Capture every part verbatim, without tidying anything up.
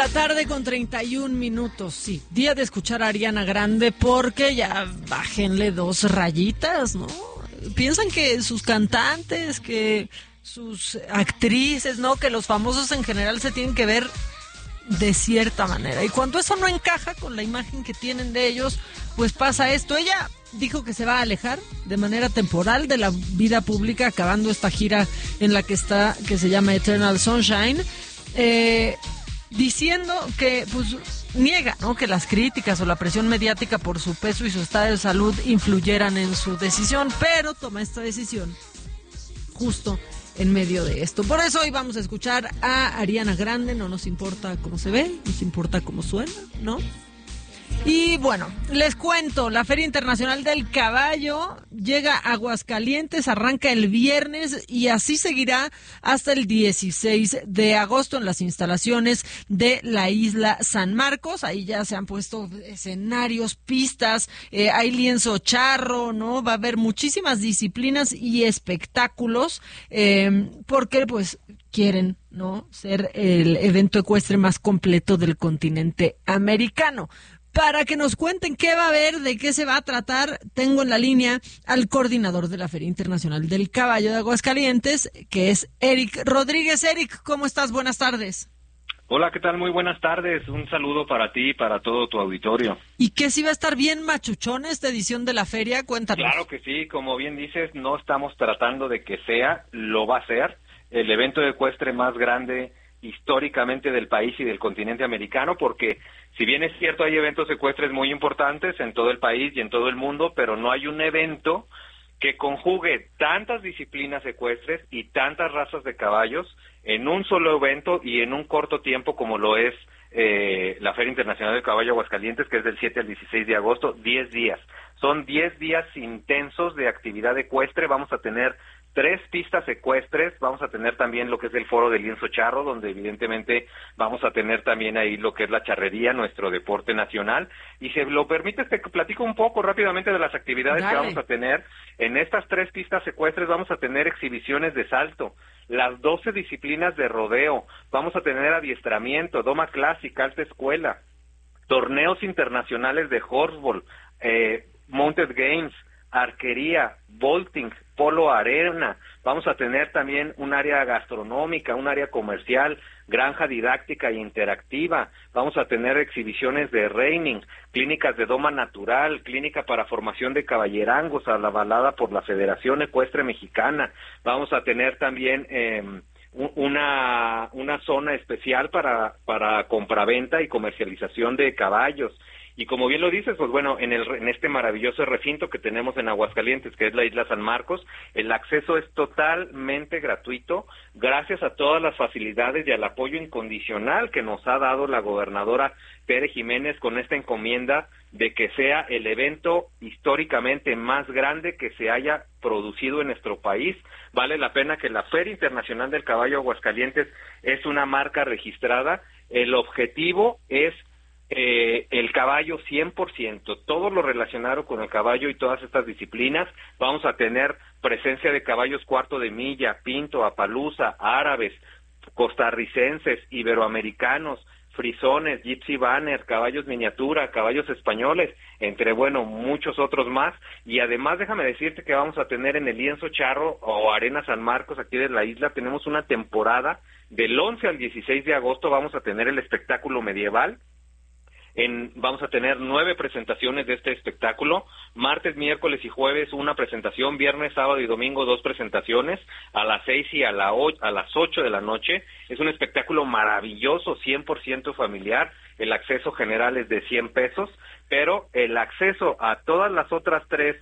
la tarde con treinta y un minutos, sí. Día de escuchar a Ariana Grande porque ya bájenle dos rayitas, ¿no? Piensan que sus cantantes, que sus actrices, ¿no? Que los famosos en general se tienen que ver de cierta manera. Y cuando eso no encaja con la imagen que tienen de ellos, pues pasa esto. Ella dijo que se va a alejar de manera temporal de la vida pública, acabando esta gira en la que está, que se llama Eternal Sunshine, eh, diciendo que pues niega, ¿no?, que las críticas o la presión mediática por su peso y su estado de salud influyeran en su decisión, pero toma esta decisión justo en medio de esto. Por eso hoy vamos a escuchar a Ariana Grande. No nos importa cómo se ve, nos importa cómo suena, ¿no? Y bueno, les cuento, la Feria Internacional del Caballo llega a Aguascalientes, arranca el viernes y así seguirá hasta el dieciséis de agosto en las instalaciones de la isla San Marcos. Ahí ya se han puesto escenarios, pistas, eh, hay lienzo charro, ¿no? Va a haber muchísimas disciplinas y espectáculos, eh, porque pues quieren, ¿no?, ser el evento ecuestre más completo del continente americano. Para que nos cuenten qué va a haber, de qué se va a tratar, tengo en la línea al coordinador de la Feria Internacional del Caballo de Aguascalientes, que es Eric Rodríguez. Eric, ¿cómo estás? Buenas tardes. Hola, ¿qué tal? Muy buenas tardes. Un saludo para ti y para todo tu auditorio. ¿Y qué si va a estar bien machuchón esta edición de la feria? Cuéntanos. Claro que sí, como bien dices, no estamos tratando de que sea, lo va a ser el evento ecuestre más grande históricamente del país y del continente americano, porque si bien es cierto hay eventos ecuestres muy importantes en todo el país y en todo el mundo, pero no hay un evento que conjugue tantas disciplinas ecuestres y tantas razas de caballos en un solo evento y en un corto tiempo como lo es eh, la Feria Internacional del Caballo Aguascalientes, que es del siete al dieciséis de agosto, diez días. Son diez días intensos de actividad ecuestre. Vamos a tener tres pistas ecuestres, vamos a tener también lo que es el foro del lienzo charro, donde evidentemente vamos a tener también ahí lo que es la charrería, nuestro deporte nacional. Y si lo permites, te platico un poco rápidamente de las actividades Dale. que vamos a tener. En estas tres pistas ecuestres vamos a tener exhibiciones de salto, las doce disciplinas de rodeo, vamos a tener adiestramiento, doma clásica, alta escuela, torneos internacionales de horseball, eh, mounted games, arquería, vaulting, polo arena. Vamos a tener también un área gastronómica, un área comercial, granja didáctica e interactiva. Vamos a tener exhibiciones de reining, clínicas de doma natural, clínica para formación de caballerangos avalada por la Federación Ecuestre Mexicana. Vamos a tener también eh, una una zona especial para para compraventa y comercialización de caballos. Y como bien lo dices, pues bueno, en, el, en este maravilloso recinto que tenemos en Aguascalientes, que es la isla San Marcos, el acceso es totalmente gratuito, gracias a todas las facilidades y al apoyo incondicional que nos ha dado la gobernadora Tere Jiménez con esta encomienda de que sea el evento históricamente más grande que se haya producido en nuestro país. Vale la pena que la Feria Internacional del Caballo Aguascalientes es una marca registrada. El objetivo es Eh, el caballo cien por ciento, todo lo relacionado con el caballo y todas estas disciplinas. Vamos a tener presencia de caballos cuarto de milla, pinto, apaluza, árabes, costarricenses, iberoamericanos, frisones, gypsy banner, caballos miniatura, caballos españoles, entre, bueno, muchos otros más. Y además déjame decirte que vamos a tener en el lienzo charro o arena San Marcos, aquí de la isla, tenemos una temporada del once al dieciséis de agosto. Vamos a tener el espectáculo medieval. En, vamos a tener nueve presentaciones de este espectáculo, martes, miércoles y jueves una presentación, viernes, sábado y domingo dos presentaciones, a las seis y a, la o, a las ocho de la noche. Es un espectáculo maravilloso, cien por ciento familiar, el acceso general es de cien pesos, pero el acceso a todas las otras tres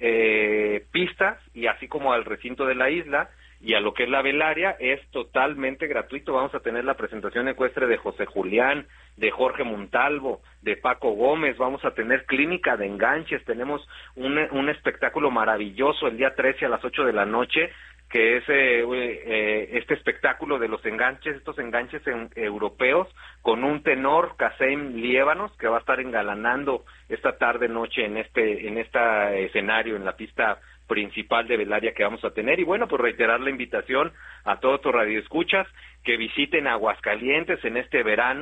eh, pistas, y así como al recinto de la isla, y a lo que es la velaria, es totalmente gratuito. Vamos a tener la presentación ecuestre de José Julián, de Jorge Montalvo, de Paco Gómez. Vamos a tener clínica de enganches. Tenemos un, un espectáculo maravilloso el día trece a las ocho de la noche, que es eh, eh, este espectáculo de los enganches, estos enganches en, europeos, con un tenor, Kasem Liébanos, que va a estar engalanando esta tarde-noche en este en este escenario, en la pista principal de velaria que vamos a tener. Y bueno, pues reiterar la invitación a todos tus radioescuchas que visiten Aguascalientes en este verano,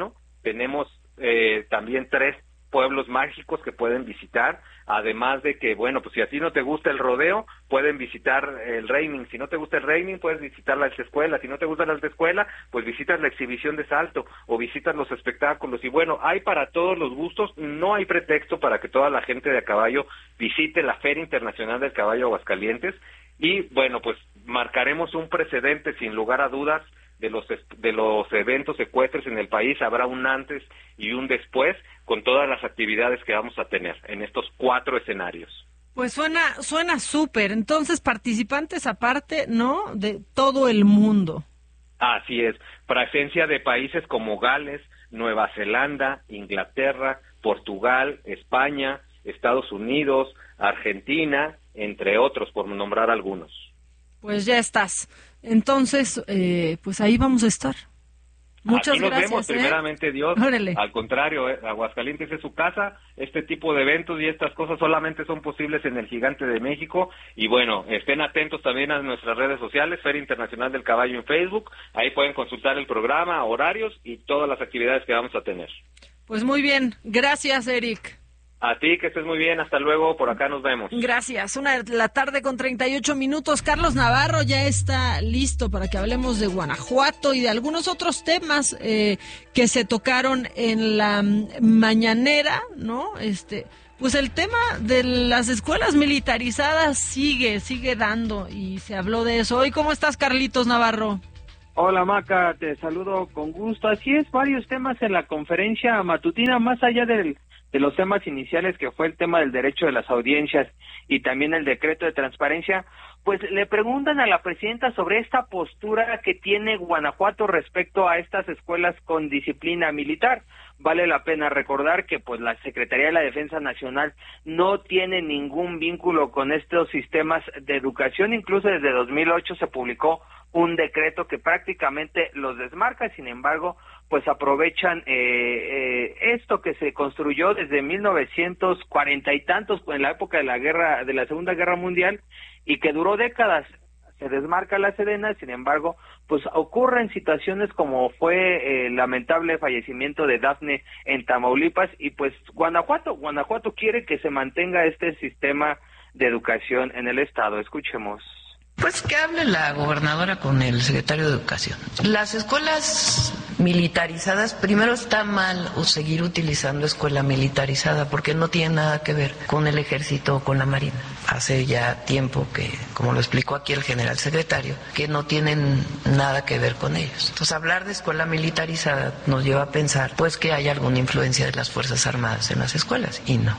tenemos eh, también tres pueblos mágicos que pueden visitar, además de que, bueno, pues si a ti no te gusta el rodeo, pueden visitar el reining. Si no te gusta el reining, puedes visitar la alta escuela. Si no te gusta la alta escuela, pues visitas la exhibición de salto o visitas los espectáculos. Y bueno, hay para todos los gustos, no hay pretexto para que toda la gente de a caballo visite la Feria Internacional del Caballo Aguascalientes. Y bueno, pues marcaremos un precedente sin lugar a dudas de los de los eventos ecuestres en el país. Habrá un antes y un después con todas las actividades que vamos a tener en estos cuatro escenarios. Pues suena suena súper. Entonces, participantes aparte, ¿no? De todo el mundo. Así es. Presencia de países como Gales, Nueva Zelanda, Inglaterra, Portugal, España, Estados Unidos, Argentina, entre otros, por nombrar algunos. Pues ya estás. Entonces, eh, pues ahí vamos a estar. Muchas Aquí nos gracias. vemos, ¿eh? primeramente Dios. Órale. Al contrario, eh, Aguascalientes es su casa. Este tipo de eventos y estas cosas solamente son posibles en el Gigante de México. Y bueno, estén atentos también a nuestras redes sociales, Feria Internacional del Caballo en Facebook. Ahí pueden consultar el programa, horarios y todas las actividades que vamos a tener. Pues muy bien. Gracias, Eric. A ti, que estés muy bien. Hasta luego. Por acá nos vemos. Gracias. Una de la tarde con treinta y ocho minutos. Carlos Navarro ya está listo para que hablemos de Guanajuato y de algunos otros temas eh, que se tocaron en la mañanera, ¿no? Este, pues el tema de las escuelas militarizadas sigue, sigue dando y se habló de eso. ¿Y cómo estás, Carlitos Navarro? Hola Maca, te saludo con gusto. Así es, varios temas en la conferencia matutina, más allá del de los temas iniciales, que fue el tema del derecho de las audiencias y también el decreto de transparencia, pues le preguntan a la presidenta sobre esta postura que tiene Guanajuato respecto a estas escuelas con disciplina militar. Vale la pena recordar que pues la Secretaría de la Defensa Nacional no tiene ningún vínculo con estos sistemas de educación. Incluso desde dos mil ocho se publicó un decreto que prácticamente los desmarca. Sin embargo, pues aprovechan eh, eh, esto que se construyó desde mil novecientos cuarenta y tantos, en la época de la guerra, de la Segunda Guerra Mundial, y que duró décadas. Se desmarca la Sedena. Sin embargo, pues ocurren situaciones como fue el lamentable fallecimiento de Dafne en Tamaulipas, y pues Guanajuato, Guanajuato quiere que se mantenga este sistema de educación en el estado. Escuchemos. Pues que hable la gobernadora con el secretario de Educación. Las escuelas militarizadas, primero está mal seguir utilizando escuela militarizada porque no tiene nada que ver con el ejército o con la marina. Hace ya tiempo que, como lo explicó aquí el general secretario, que no tienen nada que ver con ellos. Entonces hablar de escuela militarizada nos lleva a pensar pues que hay alguna influencia de las Fuerzas Armadas en las escuelas, y no.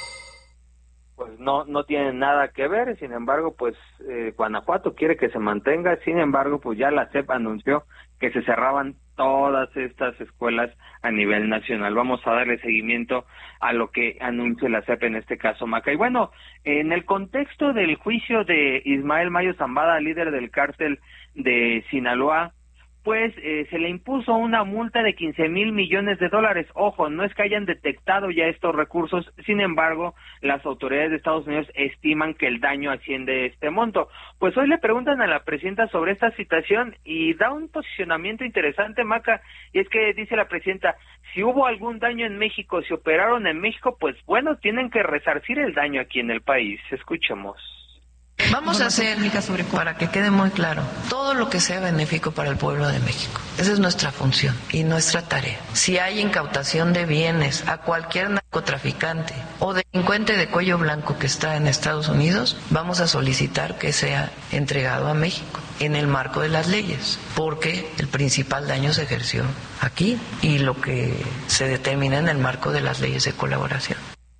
Pues no no tienen nada que ver. Sin embargo, pues eh, Guanajuato quiere que se mantenga. Sin embargo, pues ya la S E P anunció que se cerraban todas estas escuelas a nivel nacional. Vamos a darle seguimiento a lo que anuncie la S E P en este caso, Maca. Y bueno, en el contexto del juicio de Ismael Mayo Zambada, líder del cártel de Sinaloa, pues eh, se le impuso una multa de quince mil millones de dólares. Ojo, no es que hayan detectado ya estos recursos. Sin embargo, las autoridades de Estados Unidos estiman que el daño asciende a este monto. Pues hoy le preguntan a la presidenta sobre esta situación y da un posicionamiento interesante, Maca, y es que dice la presidenta, si hubo algún daño en México, si operaron en México, pues bueno, tienen que resarcir el daño aquí en el país. Escuchemos. Vamos a hacer, para que quede muy claro, todo lo que sea benéfico para el pueblo de México. Esa es nuestra función y nuestra tarea. Si hay incautación de bienes a cualquier narcotraficante o delincuente de cuello blanco que está en Estados Unidos, vamos a solicitar que sea entregado a México en el marco de las leyes, porque el principal daño se ejerció aquí y lo que se determina en el marco de las leyes de colaboración.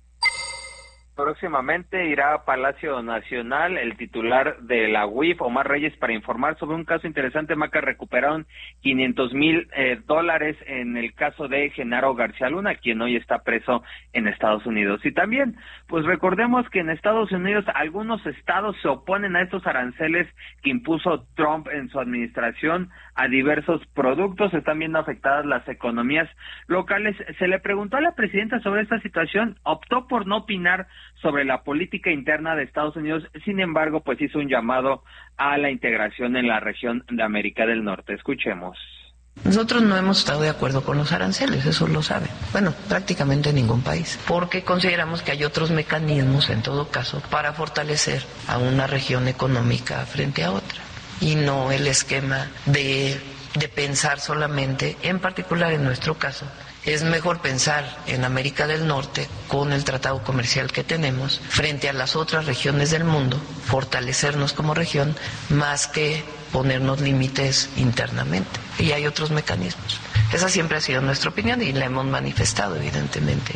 Próximamente irá a Palacio Nacional el titular de la U I F, Omar Reyes, para informar sobre un caso interesante. Maca, recuperaron quinientos mil eh, dólares en el caso de Genaro García Luna, quien hoy está preso en Estados Unidos. Y también, pues recordemos que en Estados Unidos algunos estados se oponen a estos aranceles que impuso Trump en su administración a diversos productos. Están viendo afectadas las economías locales. Se le preguntó a la presidenta sobre esta situación, optó por no opinar sobre la política interna de Estados Unidos. Sin embargo, pues hizo un llamado a la integración en la región de América del Norte. Escuchemos. Nosotros no hemos estado de acuerdo con los aranceles, eso lo saben. Bueno, prácticamente ningún país, porque consideramos que hay otros mecanismos, en todo caso, para fortalecer a una región económica frente a otra, y no el esquema de, de pensar solamente, en particular en nuestro caso, es mejor pensar en América del Norte con el tratado comercial que tenemos frente a las otras regiones del mundo, fortalecernos como región más que ponernos límites internamente. Y hay otros mecanismos. Esa siempre ha sido nuestra opinión y la hemos manifestado, evidentemente.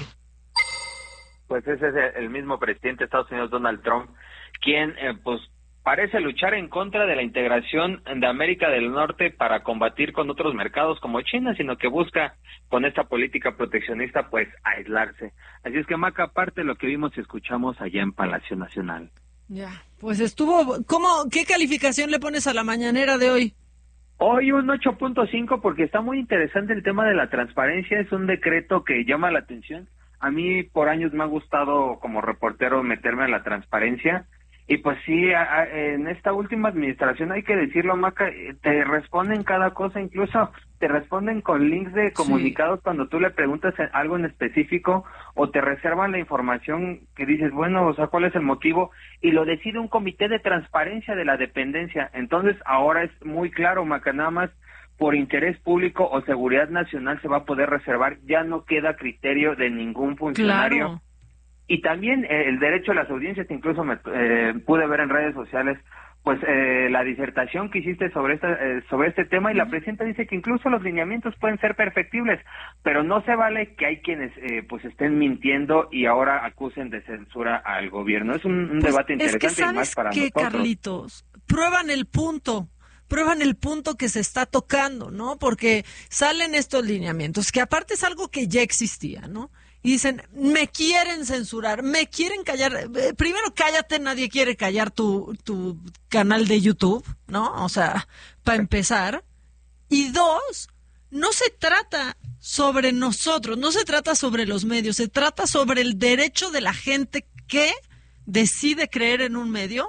Pues ese es el mismo presidente de Estados Unidos, Donald Trump, quien eh, pues parece luchar en contra de la integración de América del Norte para combatir con otros mercados como China, sino que busca con esta política proteccionista pues aislarse. Así es que, Maca, aparte de lo que vimos y escuchamos allá en Palacio Nacional. Ya, pues estuvo, ¿cómo, qué calificación le pones a la mañanera de hoy? Hoy un ocho punto cinco porque está muy interesante el tema de la transparencia, es un decreto que llama la atención. A mí por años me ha gustado como reportero meterme a la transparencia. Y pues sí, a, a, en esta última administración hay que decirlo, Maca, te responden cada cosa, incluso te responden con links de comunicados sí. Cuando tú le preguntas algo en específico o te reservan la información que dices, bueno, o sea, ¿cuál es el motivo? Y lo decide un comité de transparencia de la dependencia. Entonces ahora es muy claro, Maca, nada más por interés público o seguridad nacional se va a poder reservar, ya no queda criterio de ningún funcionario. Claro. Y también eh, el derecho a las audiencias, incluso me eh, pude ver en redes sociales, pues eh, la disertación que hiciste sobre esta, eh, sobre este tema, y la presidenta dice que incluso los lineamientos pueden ser perfectibles, pero no se vale que hay quienes eh, pues estén mintiendo y ahora acusen de censura al gobierno. Es un, un pues debate interesante es que, ¿sabes y más para qué, nosotros. Carlitos? Prueban el punto. Prueban el punto que se está tocando, ¿no? Porque salen estos lineamientos, que aparte es algo que ya existía, ¿no? Y dicen, me quieren censurar, me quieren callar. Eh, primero, cállate, nadie quiere callar tu, tu canal de YouTube, ¿no? O sea, para empezar. Y dos, no se trata sobre nosotros, no se trata sobre los medios, se trata sobre el derecho de la gente que decide creer en un medio.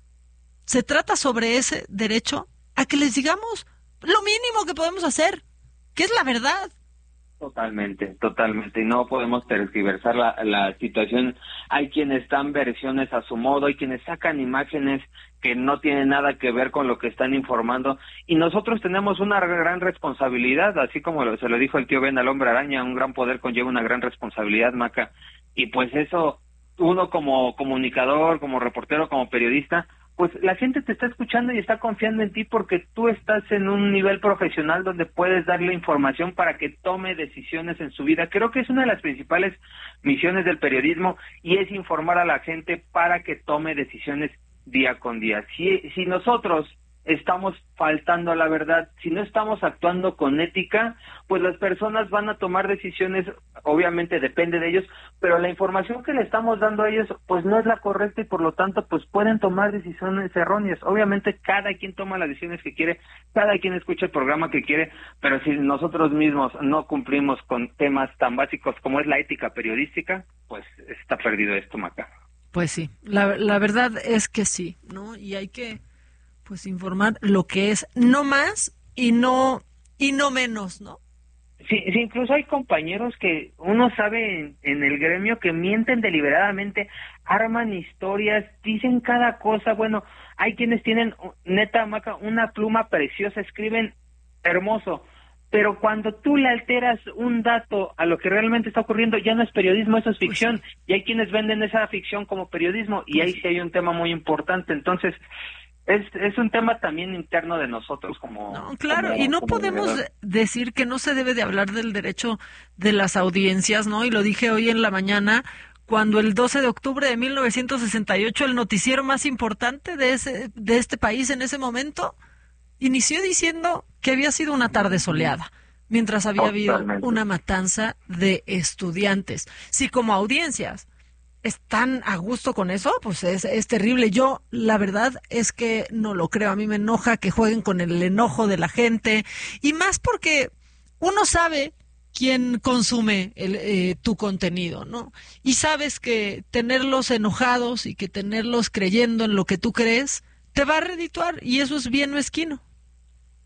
Se trata sobre ese derecho a que les digamos lo mínimo que podemos hacer, que es la verdad. Totalmente, totalmente, y no podemos tergiversar la, la situación. Hay quienes dan versiones a su modo, hay quienes sacan imágenes que no tienen nada que ver con lo que están informando, y nosotros tenemos una gran responsabilidad, así como lo, se lo dijo el tío Ben al hombre araña, un gran poder conlleva una gran responsabilidad, Maca, y pues eso, uno como comunicador, como reportero, como periodista, pues la gente te está escuchando y está confiando en ti porque tú estás en un nivel profesional donde puedes darle información para que tome decisiones en su vida. Creo que es una de las principales misiones del periodismo, y es informar a la gente para que tome decisiones día con día. Si, si nosotros estamos faltando a la verdad, si no estamos actuando con ética, pues las personas van a tomar decisiones, obviamente depende de ellos, pero la información que le estamos dando a ellos pues no es la correcta, y por lo tanto pues pueden tomar decisiones erróneas. Obviamente cada quien toma las decisiones que quiere, cada quien escucha el programa que quiere, pero si nosotros mismos no cumplimos con temas tan básicos como es la ética periodística, pues está perdido esto, Maca. Pues sí, la, la verdad es que sí, ¿no? Y hay que pues informar lo que es, no más y no y no menos, ¿no? Sí, sí, incluso hay compañeros que uno sabe en, en el gremio que mienten deliberadamente, arman historias, dicen cada cosa. Bueno, hay quienes tienen, neta, Maca, una pluma preciosa, escriben hermoso, pero cuando tú le alteras un dato a lo que realmente está ocurriendo, ya no es periodismo, eso es ficción, pues sí. Y hay quienes venden esa ficción como periodismo, y ahí sí hay un tema muy importante. Entonces, Es, es un tema también interno de nosotros como... No, claro, como, y no como podemos mediador. decir que no se debe de hablar del derecho de las audiencias, ¿no? Y lo dije hoy en la mañana, cuando el doce de octubre de mil novecientos sesenta y ocho, el noticiero más importante de ese de este país en ese momento, inició diciendo que había sido una tarde soleada, mientras había Totalmente. habido una matanza de estudiantes. Sí, como audiencias están a gusto con eso, pues es, es terrible. Yo, la verdad es que no lo creo. A mí me enoja que jueguen con el enojo de la gente, y más porque uno sabe quién consume el, eh, tu contenido, ¿no? Y sabes que tenerlos enojados y que tenerlos creyendo en lo que tú crees te va a redituar, y eso es bien mezquino.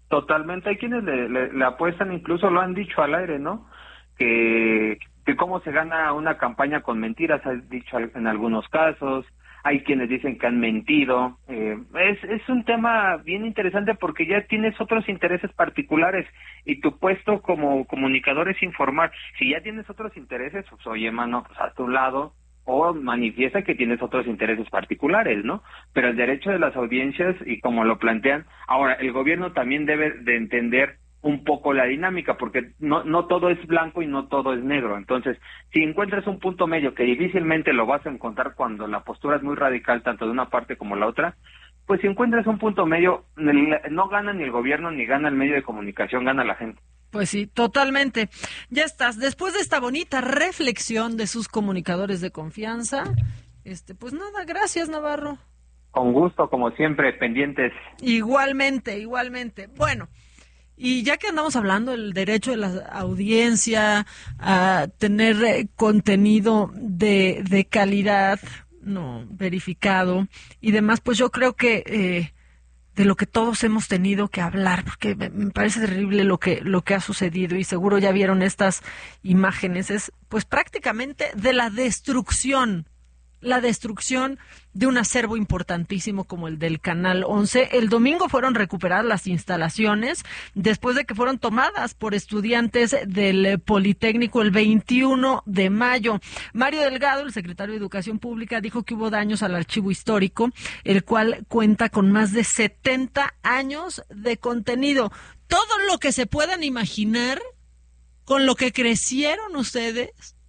Totalmente, hay quienes le, le, le apuestan, incluso lo han dicho al aire, ¿no? Que, que cómo se gana una campaña con mentiras, has dicho en algunos casos, hay quienes dicen que han mentido, eh, es, es un tema bien interesante porque ya tienes otros intereses particulares y tu puesto como comunicador es informar. Si ya tienes otros intereses, pues oye, mano, pues a tu lado, o manifiesta que tienes otros intereses particulares, ¿no? Pero el derecho de las audiencias, y como lo plantean, ahora, el gobierno también debe de entender un poco la dinámica, porque no no todo es blanco y no todo es negro. Entonces, si encuentras un punto medio que difícilmente lo vas a encontrar cuando la postura es muy radical, tanto de una parte como la otra, pues si encuentras un punto medio, no gana ni el gobierno ni gana el medio de comunicación, gana la gente. Pues sí, totalmente. Ya estás. Después de esta bonita reflexión de sus comunicadores de confianza, este, pues nada, gracias, Navarro. Con gusto, como siempre, pendientes. Igualmente, igualmente. Bueno, y ya que andamos hablando del derecho de la audiencia a tener eh, contenido de, de calidad, no verificado y demás, pues yo creo que eh, de lo que todos hemos tenido que hablar, porque me, me parece terrible lo que lo que ha sucedido y seguro ya vieron estas imágenes, es pues prácticamente de la destrucción, la destrucción de un acervo importantísimo como el del Canal once. El domingo fueron recuperadas las instalaciones después de que fueron tomadas por estudiantes del Politécnico el veintiuno de mayo. Mario Delgado, el secretario de Educación Pública, dijo que hubo daños al archivo histórico, el cual cuenta con más de setenta años de contenido. Todo lo que se puedan imaginar con lo que crecieron ustedes